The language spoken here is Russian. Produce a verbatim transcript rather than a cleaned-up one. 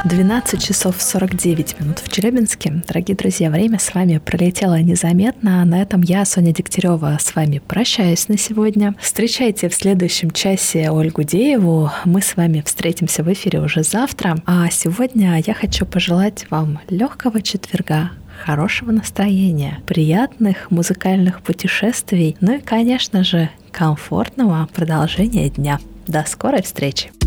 двенадцать часов сорок девять минут в Челябинске. Дорогие друзья, время с вами пролетело незаметно. На этом я, Соня Дегтярева, с вами прощаюсь на сегодня. Встречайте в следующем часе Ольгу Дееву. Мы с вами встретимся в эфире уже завтра. А сегодня я хочу пожелать вам легкого четверга, хорошего настроения, приятных музыкальных путешествий, ну и, конечно же, комфортного продолжения дня. До скорой встречи!